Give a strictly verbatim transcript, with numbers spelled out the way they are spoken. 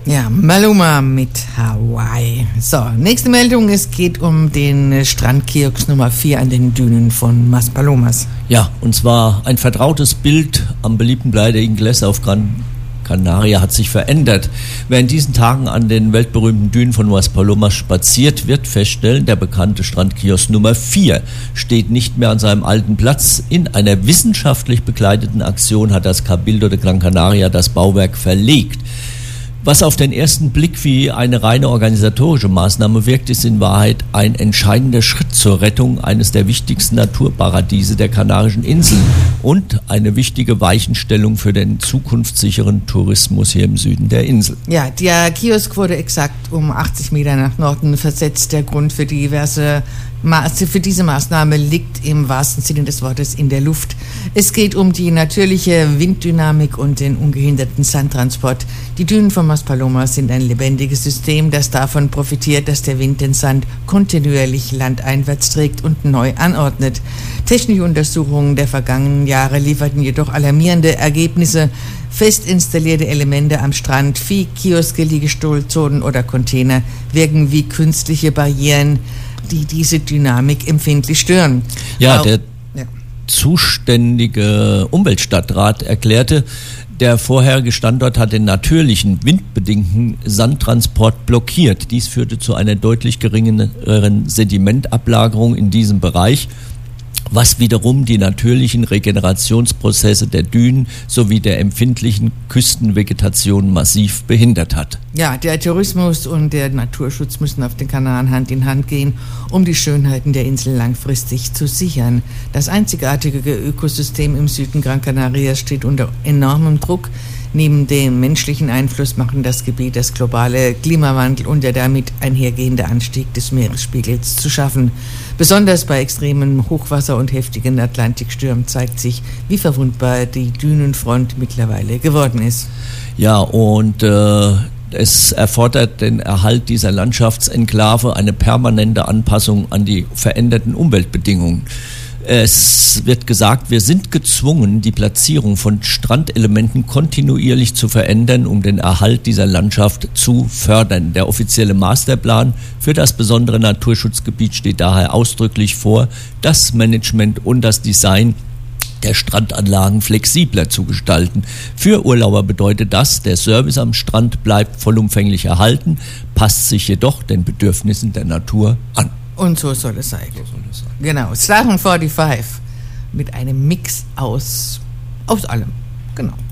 Ja, Maluma mit Hawaii. So, nächste Meldung, es geht um den Strandkiosk Nummer vier an den Dünen von Maspalomas. Ja, und zwar ein vertrautes Bild am beliebten Playa de Ingles auf Gran Canaria hat sich verändert. Wer in diesen Tagen an den weltberühmten Dünen von Maspalomas spaziert, wird feststellen, der bekannte Strandkiosk Nummer vier steht nicht mehr an seinem alten Platz. In einer wissenschaftlich begleiteten Aktion hat das Cabildo de Gran Canaria das Bauwerk verlegt. Was auf den ersten Blick wie eine reine organisatorische Maßnahme wirkt, ist in Wahrheit ein entscheidender Schritt zur Rettung eines der wichtigsten Naturparadiese der Kanarischen Inseln und eine wichtige Weichenstellung für den zukunftssicheren Tourismus hier im Süden der Insel. Ja, der Kiosk wurde exakt um achtzig Meter nach Norden versetzt. Der Grund für diverse Maße für diese Maßnahme liegt im wahrsten Sinne des Wortes in der Luft. Es geht um die natürliche Winddynamik und den ungehinderten Sandtransport. Die Dünen von Maspalomas sind ein lebendiges System, das davon profitiert, dass der Wind den Sand kontinuierlich landeinwärts trägt und neu anordnet. Technische Untersuchungen der vergangenen Jahre lieferten jedoch alarmierende Ergebnisse. Fest installierte Elemente am Strand wie Kioske, Liegestuhlzonen oder Container wirken wie künstliche Barrieren, die diese Dynamik empfindlich stören. Ja, der ja. zuständige Umweltstadtrat erklärte, der vorherige Standort hat den natürlichen, windbedingten Sandtransport blockiert. Dies führte zu einer deutlich geringeren Sedimentablagerung in diesem Bereich, was wiederum die natürlichen Regenerationsprozesse der Dünen sowie der empfindlichen Küstenvegetation massiv behindert hat. Ja, der Tourismus und der Naturschutz müssen auf den Kanaren Hand in Hand gehen, um die Schönheiten der Insel langfristig zu sichern. Das einzigartige Ökosystem im Süden Gran Canaria steht unter enormem Druck. Neben dem menschlichen Einfluss machen das Gebiet das globale Klimawandel und der damit einhergehende Anstieg des Meeresspiegels zu schaffen. Besonders bei extremem Hochwasser und heftigen Atlantikstürmen zeigt sich, wie verwundbar die Dünenfront mittlerweile geworden ist. Ja, und äh, es erfordert den Erhalt dieser Landschaftsenklave eine permanente Anpassung an die veränderten Umweltbedingungen. Es wird gesagt, wir sind gezwungen, die Platzierung von Strandelementen kontinuierlich zu verändern, um den Erhalt dieser Landschaft zu fördern. Der offizielle Masterplan für das besondere Naturschutzgebiet steht daher ausdrücklich vor, das Management und das Design der Strandanlagen flexibler zu gestalten. Für Urlauber bedeutet das, der Service am Strand bleibt vollumfänglich erhalten, passt sich jedoch den Bedürfnissen der Natur an. Und so soll es sein. So soll es sein. Genau, Star fünfundvierzig mit einem Mix aus, aus allem. Genau.